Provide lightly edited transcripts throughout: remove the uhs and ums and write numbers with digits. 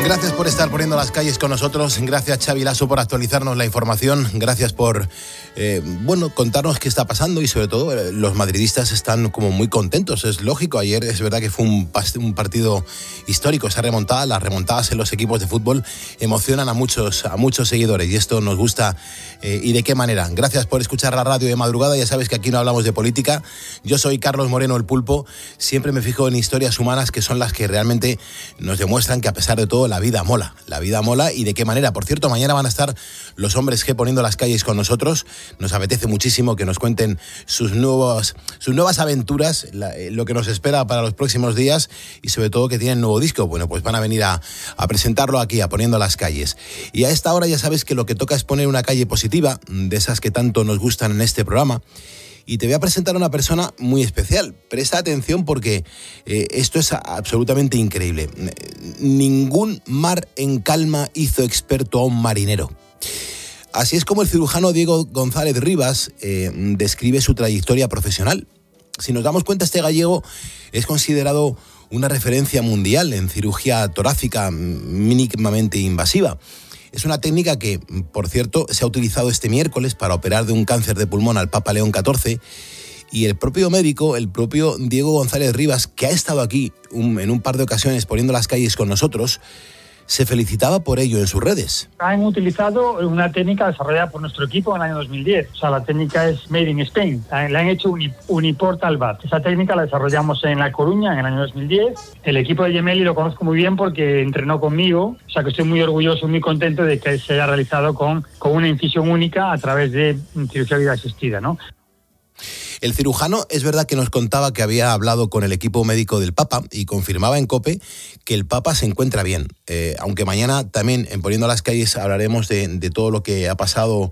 Gracias por estar poniendo las calles con nosotros. Gracias, Xavi Lasso, por actualizarnos la información. Gracias por contarnos qué está pasando y sobre todo los madridistas están como muy contentos. Es lógico, ayer es verdad que fue un partido histórico. Esa remontada, las remontadas en los equipos de fútbol emocionan a muchos seguidores y esto nos gusta. ¿Y de qué manera? Gracias por escuchar la radio de madrugada. Ya sabes que aquí no hablamos de política. Yo soy Carlos Moreno, el Pulpo. Siempre me fijo en historias humanas que son las que realmente nos demuestran que a pesar de todo la vida mola. La vida mola y de qué manera. Por cierto, mañana van a estar los hombres G poniendo las calles con nosotros. Nos apetece muchísimo que nos cuenten sus nuevas aventuras, lo que nos espera para los próximos días y sobre todo que tienen nuevo disco. Bueno, pues van a venir a presentarlo aquí, a Poniendo las Calles. Y a esta hora ya sabes que lo que toca es poner una calle positiva, de esas que tanto nos gustan en este programa. Y te voy a presentar a una persona muy especial. Presta atención porque esto es absolutamente increíble. Ningún mar en calma hizo experto a un marinero. Así es como el cirujano Diego González Rivas describe su trayectoria profesional. Si nos damos cuenta, este gallego es considerado una referencia mundial en cirugía torácica mínimamente invasiva. Es una técnica que, por cierto, se ha utilizado este miércoles para operar de un cáncer de pulmón al Papa León XIV. Y el propio médico, el propio Diego González Rivas, que ha estado aquí en un par de ocasiones poniendo las calles con nosotros, se felicitaba por ello en sus redes. Han utilizado una técnica desarrollada por nuestro equipo en el año 2010. O sea, la técnica es Made in Spain. Le han hecho Uniportal VAD. Esa técnica la desarrollamos en La Coruña en el año 2010. El equipo de Gemelli lo conozco muy bien porque entrenó conmigo. O sea, que estoy muy orgulloso y muy contento de que se haya realizado con una incisión única a través de cirugía vida asistida, ¿no? El cirujano es verdad que nos contaba que había hablado con el equipo médico del Papa y confirmaba en COPE que el Papa se encuentra bien. Aunque mañana también en Poniendo las Calles hablaremos de todo lo que ha pasado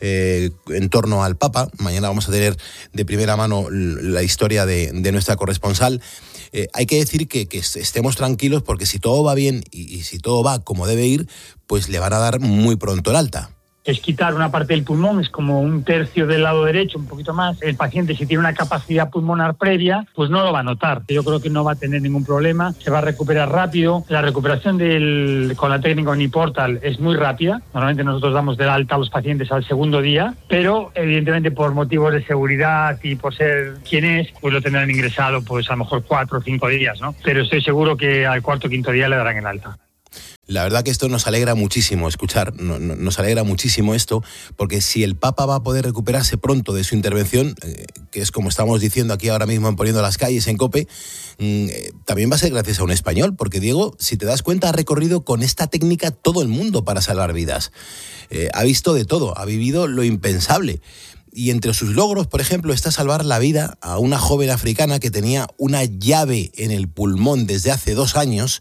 en torno al Papa. Mañana vamos a tener de primera mano la historia de nuestra corresponsal. Hay que decir que estemos tranquilos porque si todo va bien y si todo va como debe ir, pues le van a dar muy pronto el alta. Es quitar una parte del pulmón, es como un tercio del lado derecho, un poquito más. El paciente, si tiene una capacidad pulmonar previa, pues no lo va a notar. Yo creo que no va a tener ningún problema, se va a recuperar rápido. La recuperación con la técnica Uniportal es muy rápida. Normalmente nosotros damos del alta a los pacientes al segundo día, pero evidentemente por motivos de seguridad y por ser quien es, pues lo tendrán ingresado pues a lo mejor 4 o 5 días, ¿no? Pero estoy seguro que al cuarto o quinto día le darán el alta. La verdad que esto nos alegra muchísimo escuchar, nos alegra muchísimo esto, porque si el Papa va a poder recuperarse pronto de su intervención, que es como estamos diciendo aquí ahora mismo en Poniendo las Calles en COPE, también va a ser gracias a un español, porque Diego, si te das cuenta, ha recorrido con esta técnica todo el mundo para salvar vidas. Ha visto de todo, ha vivido lo impensable. Y entre sus logros, por ejemplo, está salvar la vida a una joven africana que tenía una llave en el pulmón desde hace 2 años.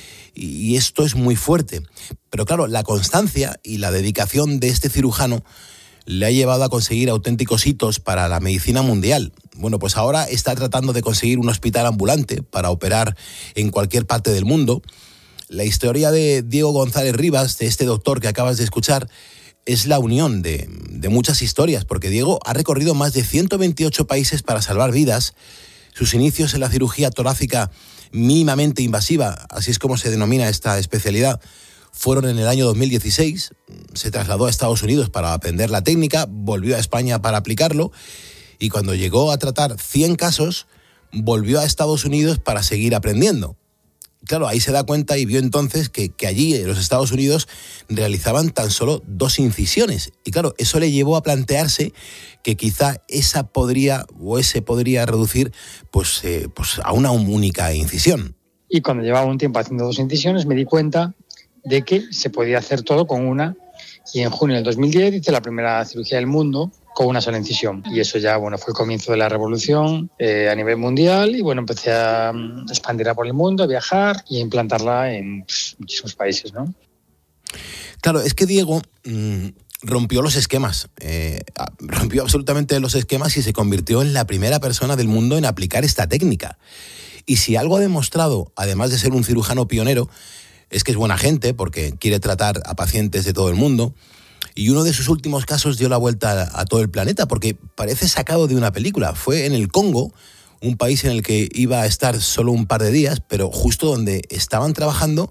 Y esto es muy fuerte. Pero claro, la constancia y la dedicación de este cirujano le ha llevado a conseguir auténticos hitos para la medicina mundial. Bueno, pues ahora está tratando de conseguir un hospital ambulante para operar en cualquier parte del mundo. La historia de Diego González Rivas, de este doctor que acabas de escuchar, es la unión de muchas historias, porque Diego ha recorrido más de 128 países para salvar vidas. Sus inicios en la cirugía torácica mínimamente invasiva, así es como se denomina esta especialidad, fueron en el año 2016. Se trasladó a Estados Unidos para aprender la técnica, volvió a España para aplicarlo y cuando llegó a tratar 100 casos, volvió a Estados Unidos para seguir aprendiendo. Claro, ahí se da cuenta y vio entonces que allí en los Estados Unidos realizaban tan solo 2 incisiones. Y claro, eso le llevó a plantearse que quizá ese podría reducir pues a una única incisión. Y cuando llevaba un tiempo haciendo 2 incisiones me di cuenta de que se podía hacer todo con una. Y en junio del 2010 hice la primera cirugía del mundo con una sola incisión. Y eso ya, fue el comienzo de la revolución a nivel mundial. Y empecé a expandirla por el mundo, a viajar y a implantarla en muchísimos países, ¿no? Claro, es que Diego rompió los esquemas. Rompió absolutamente los esquemas y se convirtió en la primera persona del mundo en aplicar esta técnica. Y si algo ha demostrado, además de ser un cirujano pionero, es que es buena gente porque quiere tratar a pacientes de todo el mundo. Y uno de sus últimos casos dio la vuelta a todo el planeta porque parece sacado de una película. Fue en el Congo, un país en el que iba a estar solo un par de días, pero justo donde estaban trabajando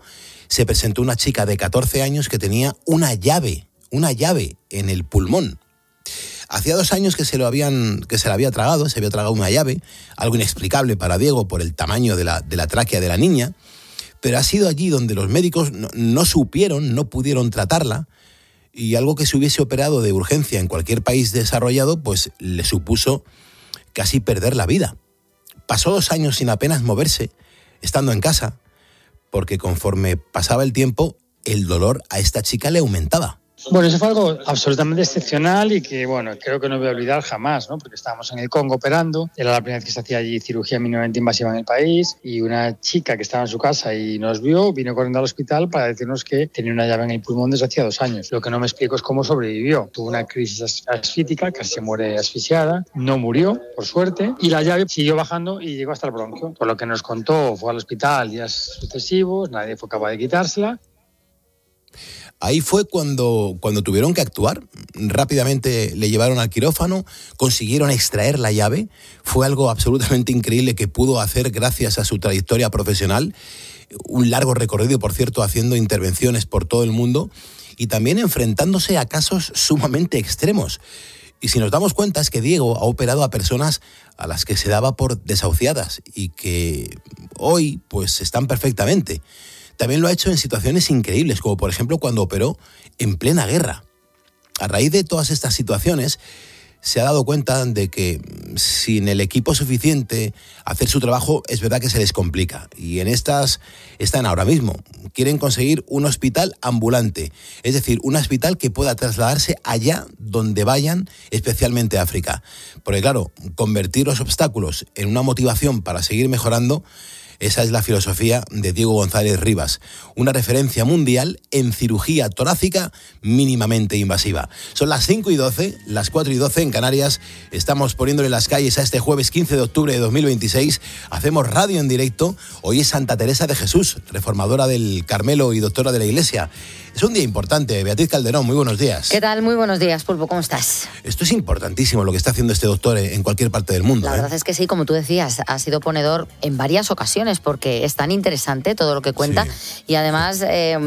se presentó una chica de 14 años que tenía una llave en el pulmón. Hacía 2 años que se la había tragado una llave, algo inexplicable para Diego por el tamaño de la tráquea de la niña, pero ha sido allí donde los médicos no pudieron tratarla, y algo que se hubiese operado de urgencia en cualquier país desarrollado, pues le supuso casi perder la vida. Pasó 2 años sin apenas moverse, estando en casa, porque conforme pasaba el tiempo, el dolor a esta chica le aumentaba. Bueno, eso fue algo absolutamente excepcional y que, bueno, creo que no voy a olvidar jamás, ¿no? Porque estábamos en el Congo operando, era la primera vez que se hacía allí cirugía mínimamente invasiva en el país, y una chica que estaba en su casa y nos vio, vino corriendo al hospital para decirnos que tenía una llave en el pulmón desde hacía 2 años. Lo que no me explico es cómo sobrevivió. Tuvo una crisis asfítica, casi se muere asfixiada, no murió, por suerte, y la llave siguió bajando y llegó hasta el bronquio. Por lo que nos contó, fue al hospital días sucesivos, nadie fue capaz de quitársela. Ahí fue cuando tuvieron que actuar. Rápidamente le llevaron al quirófano, consiguieron extraer la llave. Fue algo absolutamente increíble que pudo hacer gracias a su trayectoria profesional. Un largo recorrido, por cierto, haciendo intervenciones por todo el mundo y también enfrentándose a casos sumamente extremos. Y si nos damos cuenta es que Diego ha operado a personas a las que se daba por desahuciadas y que hoy pues están perfectamente. También lo ha hecho en situaciones increíbles, como por ejemplo cuando operó en plena guerra. A raíz de todas estas situaciones, se ha dado cuenta de que sin el equipo suficiente hacer su trabajo es verdad que se les complica. Y en estas están ahora mismo. Quieren conseguir un hospital ambulante, es decir, un hospital que pueda trasladarse allá donde vayan, especialmente a África. Porque claro, convertir los obstáculos en una motivación para seguir mejorando, esa es la filosofía de Diego González Rivas, una referencia mundial en cirugía torácica mínimamente invasiva. Son las 5:12, las 4:12 en Canarias. Estamos poniéndole las calles a este jueves 15 de octubre de 2026. Hacemos radio en directo. Hoy es Santa Teresa de Jesús, reformadora del Carmelo y doctora de la Iglesia. Es un día importante. Beatriz Calderón, muy buenos días. ¿Qué tal? Muy buenos días, Pulpo, ¿cómo estás? Esto es importantísimo lo que está haciendo este doctor en cualquier parte del mundo. La verdad es que sí, como tú decías, ha sido ponedor en varias ocasiones porque es tan interesante todo lo que cuenta, sí. Y además,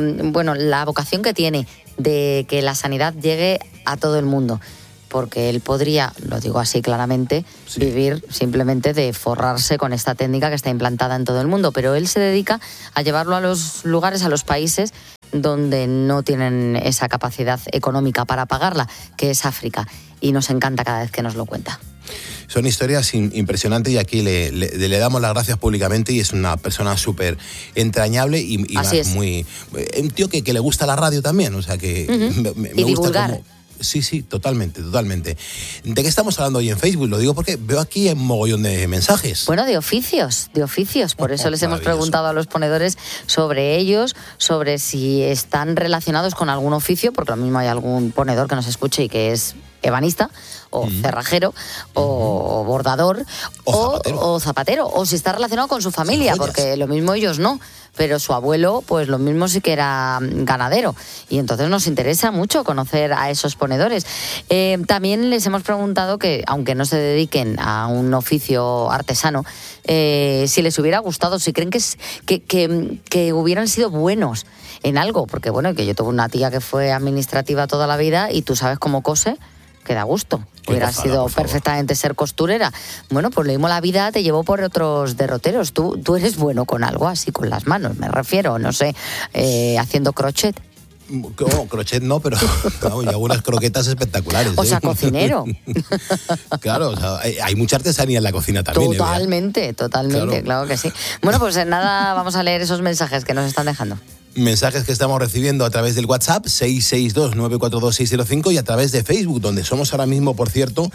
la vocación que tiene de que la sanidad llegue a todo el mundo. Porque él podría, lo digo así claramente, sí, vivir simplemente de forrarse con esta técnica que está implantada en todo el mundo, pero él se dedica a llevarlo a los lugares, a los países donde no tienen esa capacidad económica para pagarla, que es África, y nos encanta cada vez que nos lo cuenta. Son historias impresionantes y aquí le damos las gracias públicamente, y es una persona súper entrañable y más muy... Un tío que le gusta la radio también, o sea que me gusta divulgar. Como... Sí, totalmente. ¿De qué estamos hablando hoy en Facebook? Lo digo porque veo aquí un mogollón de mensajes. Bueno, de oficios. Por eso les hemos preguntado a los ponedores sobre ellos, sobre si están relacionados con algún oficio, porque lo mismo hay algún ponedor que nos escuche y que es ebanista, o cerrajero, o bordador, o zapatero, o si está relacionado con su familia, porque lo mismo ellos no, pero su abuelo, pues lo mismo sí que era ganadero, y entonces nos interesa mucho conocer a esos ponedores. También les hemos preguntado que, aunque no se dediquen a un oficio artesano, si les hubiera gustado, si creen que hubieran sido buenos en algo, porque bueno, que yo tuve una tía que fue administrativa toda la vida y tú sabes cómo cose, que da gusto. Hubiera sido perfectamente ser costurera. Bueno, pues lo mismo la vida te llevó por otros derroteros. Tú eres bueno con algo así, con las manos, me refiero, no sé, haciendo crochet. No, crochet no, pero y algunas croquetas espectaculares. O sea, cocinero. Claro, o sea, hay mucha artesanía en la cocina también. Totalmente, claro que sí. Bueno, pues nada, vamos a leer esos mensajes que nos están dejando. Mensajes que estamos recibiendo a través del WhatsApp 662-942-605 y a través de Facebook, donde somos ahora mismo, por cierto,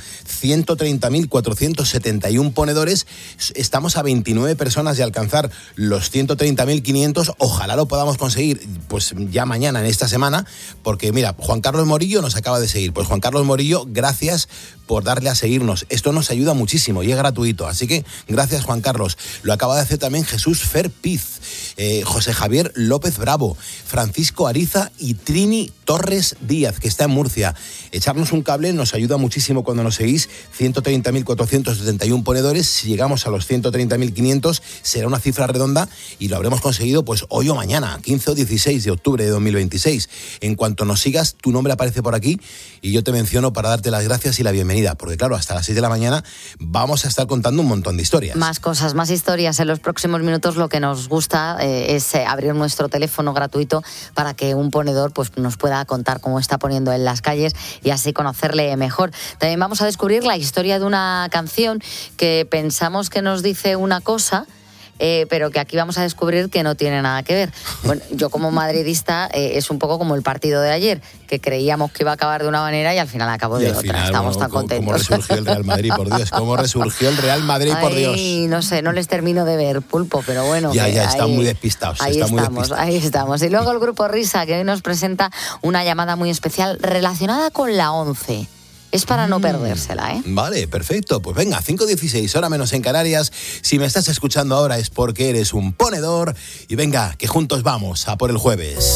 130.471 ponedores. Estamos a 29 personas de alcanzar los 130.500. Ojalá lo podamos conseguir pues ya mañana, en esta semana, porque mira, Juan Carlos Morillo nos acaba de seguir. Pues Juan Carlos Morillo, gracias por darle a seguirnos. Esto nos ayuda muchísimo y es gratuito. Así que gracias, Juan Carlos. Lo acaba de hacer también Jesús Ferpiz. José Javier López Bravo, Francisco Ariza y Trini Torres Díaz, que está en Murcia. Echarnos un cable nos ayuda muchísimo cuando nos seguís. 130.471 ponedores. Si llegamos a los 130.500 será una cifra redonda y lo habremos conseguido pues hoy o mañana, 15 o 16 de octubre de 2026. En cuanto nos sigas, tu nombre aparece por aquí y yo te menciono para darte las gracias y la bienvenida, porque claro, hasta las 6 de la mañana vamos a estar contando un montón de historias. Más cosas, más historias. En los próximos minutos lo que nos gusta es abrir nuestro teléfono gratuito para que un ponedor pues nos pueda contar cómo está poniendo en las calles y así conocerle mejor. También vamos a descubrir la historia de una canción que pensamos que nos dice una cosa, pero que aquí vamos a descubrir que no tiene nada que ver. Bueno, yo como madridista es un poco como el partido de ayer, que creíamos que iba a acabar de una manera y al final acabó de otra. Estamos tan contentos. ¿Cómo resurgió el Real Madrid, por Dios? ¿Cómo resurgió el Real Madrid, por Dios? No sé, no les termino de ver, Pulpo, pero bueno. Ya, están muy despistados. Ahí estamos. Y luego el Grupo Risa, que hoy nos presenta una llamada muy especial relacionada con la 11. Es para no perdérsela, ¿eh? Vale, perfecto. Pues venga, 5:16, hora menos en Canarias. Si me estás escuchando ahora es porque eres un ponedor. Y venga, que juntos vamos a por el jueves.